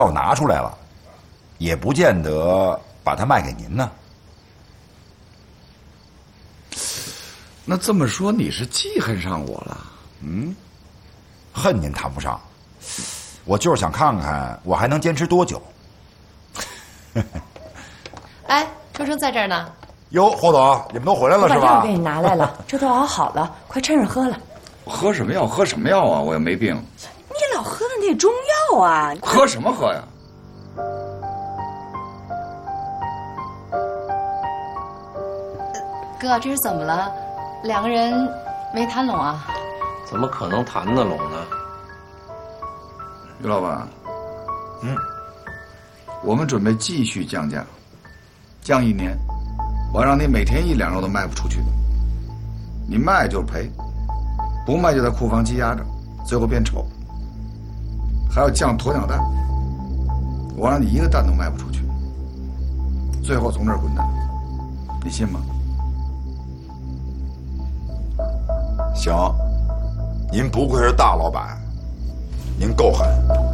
药拿出来了，也不见得把它卖给您呢。 那这么说，你是记恨上我了？ 恨您谈不上，我就是想看看我还能坚持多久。 哎，春生在这儿呢。 哟，霍总，你们都回来了是吧？ 我把药给你拿来了，这都熬好了，快趁热喝了。 喝什么药？喝什么药啊？我又没病。 你老喝的那中药啊！ 喝什么喝呀？ 哥，这是怎么了？两个人没谈拢啊？ 怎么可能谈得拢呢？ 于老板，我们准备继续降价，降1年，我让你每天1两肉都卖不出去，你卖就是赔，不卖就在库房积压着，最后变臭。还要降鸵鸟蛋，我让你一个蛋都卖不出去，最后从这儿滚蛋，你信吗？ 行，您不愧是大老板，您够狠。